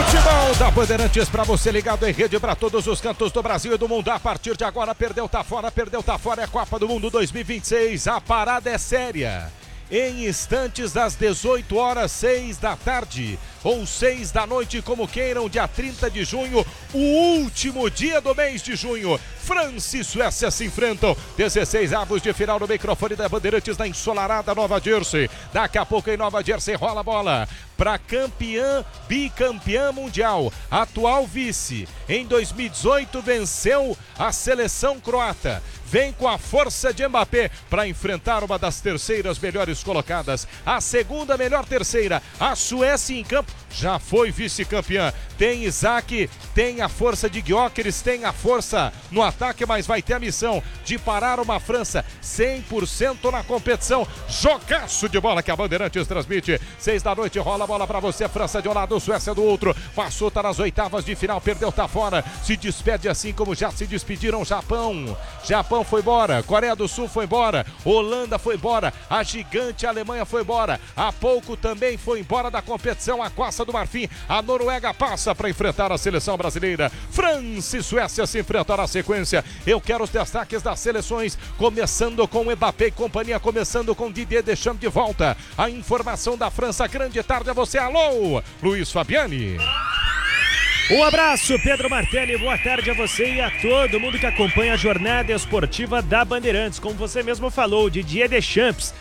Futebol da Bandeirantes para você ligado em rede para todos os cantos do Brasil e do mundo. A partir de agora, perdeu, tá fora, é a Copa do Mundo 2026. A parada é séria. Em instantes das 18 horas, 6 da tarde ou 6 da noite, como queiram, dia 30 de junho, o último dia do mês de junho. França e Suécia se enfrentam, 16 avos de final no microfone da Bandeirantes na ensolarada Nova Jersey. Daqui a pouco em Nova Jersey rola a bola para campeã, bicampeã mundial, atual vice. Em 2018 venceu a seleção croata. Vem com a força de Mbappé para enfrentar uma das terceiras melhores colocadas. A segunda melhor terceira, a Suécia em campo, já foi vice-campeã. Tem Isaac, tem a força de Gyökeres, tem a força no ataque, mas vai ter a missão de parar uma França 100% na competição. Jogaço de bola que a Bandeirantes transmite. 6 da noite, rola a bola para você. França de um lado, Suécia do outro. Passou, tá nas oitavas de final, perdeu, tá fora. Se despede assim como já se despediram Japão foi embora, Coreia do Sul foi embora, Holanda foi embora, a gigante Alemanha foi embora. Há pouco também foi embora da competição a Costa do Marfim. A Noruega passa para enfrentar a seleção brasileira. França e Suécia se enfrentam na sequência. Eu quero os destaques das seleções, começando com Mbappé e companhia, começando com Didier Deschamps de volta. A informação da França, grande tarde a você. Alô, Luiz Fabiani. Um abraço, Pedro Martelli, boa tarde a você e a todo mundo que acompanha a jornada esportiva da Bandeirantes. Como você mesmo falou, Didier Deschamps